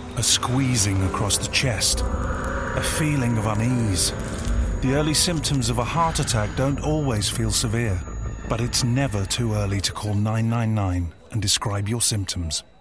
a squeezing across the chest, a feeling of unease. The early symptoms of a heart attack don't always feel severe, but it's never too early to call 999 and describe your symptoms.